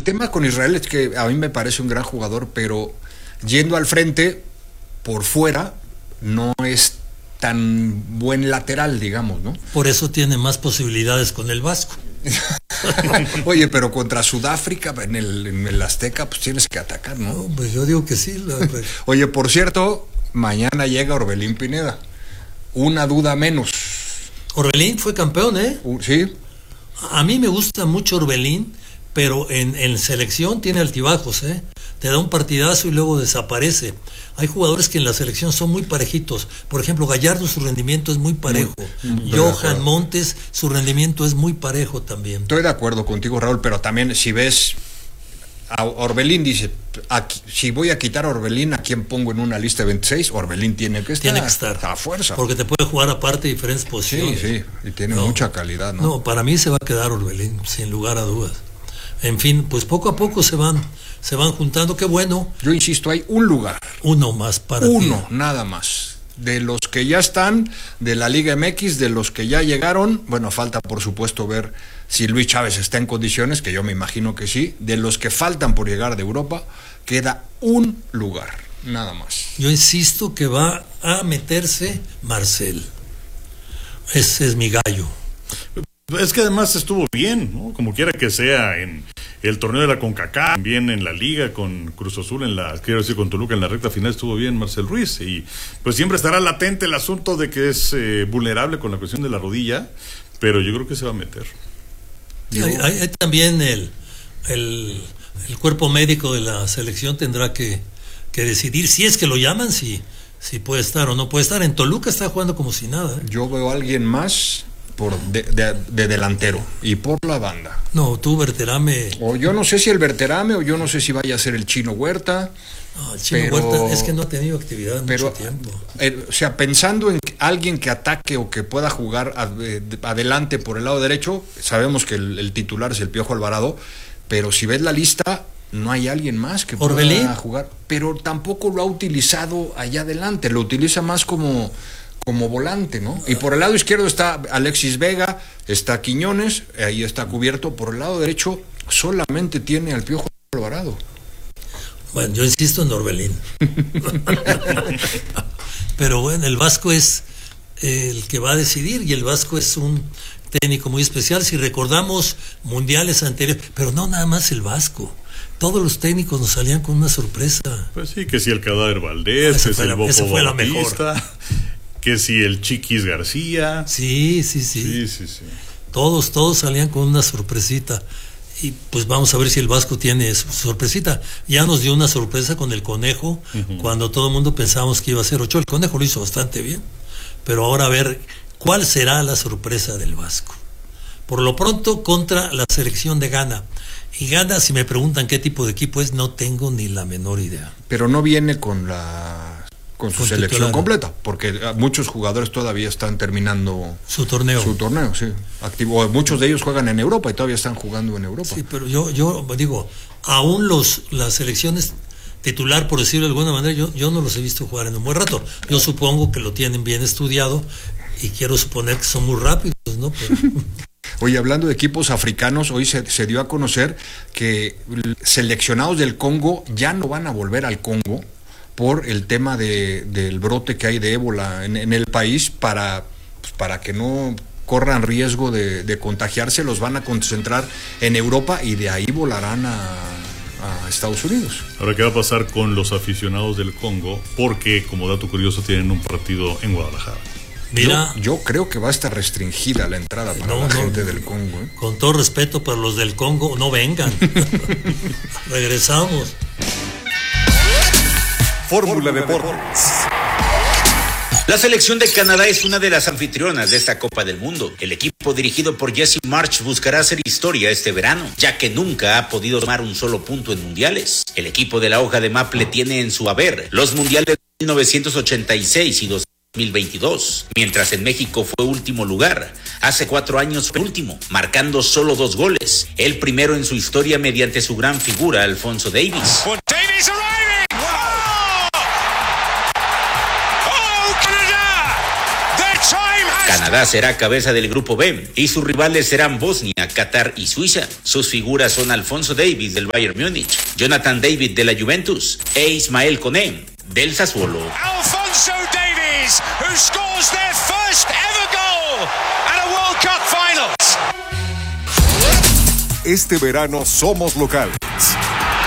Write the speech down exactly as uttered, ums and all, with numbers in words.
tema con Israel es que a mí me parece un gran jugador, pero yendo al frente, por fuera, no es tan buen lateral, digamos, ¿no? Por eso tiene más posibilidades con el Vasco. Oye, pero contra Sudáfrica en el, en el Azteca, pues tienes que atacar, ¿no? No, pues yo digo que sí. La... Oye, por cierto, mañana llega Orbelín Pineda. Una duda menos. Orbelín fue campeón, ¿eh? Uh, sí. A mí me gusta mucho Orbelín, pero en, en selección tiene altibajos, ¿eh? Te da un partidazo y luego desaparece. Hay jugadores que en la selección son muy parejitos. Por ejemplo, Gallardo, su rendimiento es muy parejo. Muy, Johan Montes, su rendimiento es muy parejo también. Estoy de acuerdo contigo, Raúl, pero también si ves a Orbelín, dice, aquí, si voy a quitar a Orbelín, ¿a quién pongo en una lista de veintiséis? Orbelín tiene que estar. Tiene que estar. A fuerza. Porque te puede jugar aparte de diferentes posiciones. Sí, sí, y tiene no, mucha calidad, ¿no? No, para mí se va a quedar Orbelín, sin lugar a dudas. En fin, pues poco a poco se van, se van juntando, qué bueno. Yo insisto, hay un lugar. Uno más para Uno, ti. nada más. De los que ya están, de la Liga M X, de los que ya llegaron, bueno, falta por supuesto ver si Luis Chávez está en condiciones, que yo me imagino que sí. De los que faltan por llegar de Europa, queda un lugar, nada más. Yo insisto que va a meterse Marcel. Ese es mi gallo. Es que además estuvo bien, ¿no? Como quiera que sea, en el torneo de la CONCACAF, también en la Liga con Cruz Azul, en la, quiero decir, con Toluca en la recta final estuvo bien Marcel Ruiz, y pues siempre estará latente el asunto de que es eh, vulnerable con la cuestión de la rodilla, pero yo creo que se va a meter. Yo... Hay, hay, hay también el, el, el cuerpo médico de la selección tendrá que, que decidir si es que lo llaman, si, si puede estar o no puede estar. En Toluca está jugando como si nada, ¿eh? Yo veo a alguien más por de, de, de delantero y por la banda. No, tú Berterame. O yo no sé si el Berterame, o yo no sé si vaya a ser el Chino Huerta. No, el Chino pero, Huerta es que no ha tenido actividad en pero, mucho tiempo. Eh, o sea, pensando en alguien que ataque o que pueda jugar ad, de, adelante por el lado derecho, sabemos que el, el titular es el Piojo Alvarado, pero si ves la lista, no hay alguien más que pueda Orbelín jugar, pero tampoco lo ha utilizado allá adelante, lo utiliza más como como volante, ¿no? Y por el lado izquierdo está Alexis Vega, está Quiñones, ahí está cubierto. Por el lado derecho solamente tiene al Piojo Alvarado. Bueno, yo insisto en Orbelín. Pero bueno, el Vasco es el que va a decidir, y el Vasco es un técnico muy especial. Si recordamos mundiales anteriores, pero no nada más el Vasco. Todos los técnicos nos salían con una sorpresa. Pues sí, que si el Cadáver Valdés, que si el Bofo fue la Bautista, mejor. Que si el Chiquis García. Sí, sí, sí. Sí, sí, sí. Todos, todos salían con una sorpresita. Y pues vamos a ver si el Vasco tiene su sorpresita. Ya nos dio una sorpresa con el Conejo, uh-huh. cuando todo el mundo pensábamos que iba a ser Ochoa. El Conejo lo hizo bastante bien. Pero ahora a ver cuál será la sorpresa del Vasco. Por lo pronto, contra la selección de Ghana. Y Ghana, si me preguntan qué tipo de equipo es, no tengo ni la menor idea. Pero no viene con la... con su con selección titular completa, porque muchos jugadores todavía están terminando su torneo. Su torneo, sí. Activo, muchos de ellos juegan en Europa y todavía están jugando en Europa. Sí, pero yo yo digo, aún los las selecciones titular, por decirlo de alguna manera, yo yo no los he visto jugar en un buen rato. Yo supongo que lo tienen bien estudiado y quiero suponer que son muy rápidos, ¿no? Pero... Oye, hablando de equipos africanos, hoy se, se dio a conocer que seleccionados del Congo ya no van a volver al Congo por el tema de, del brote que hay de ébola en, en el país, para, pues, para que no corran riesgo de, de contagiarse. Los van a concentrar en Europa y de ahí volarán a, a Estados Unidos. Ahora, ¿qué va a pasar con los aficionados del Congo? Porque, como dato curioso, tienen un partido en Guadalajara. Mira, yo, yo creo que va a estar restringida la entrada para no, la no, gente del Congo, ¿eh? Con todo respeto para los del Congo, no vengan. Regresamos. Fórmula Deportes. La selección de Canadá es una de las anfitrionas de esta Copa del Mundo. El equipo dirigido por Jesse Marsch buscará hacer historia este verano, ya que nunca ha podido tomar un solo punto en mundiales. El equipo de la hoja de Maple tiene en su haber los mundiales de mil novecientos ochenta y seis y dos mil veintidós, mientras en México fue último lugar. Hace cuatro años fue último, marcando solo dos goles. El primero en su historia mediante su gran figura, Alfonso Davies. Well, Davies arriving! Oh! Oh, Canada! The time has... Canadá será cabeza del grupo B y sus rivales serán Bosnia, Qatar y Suiza. Sus figuras son Alphonso Davies del Bayern Múnich, Jonathan David de la Juventus e Ismael Koné del Sassuolo. Alphonso Davies, who scores their first ever goal at a World Cup Finals. Este verano somos locales.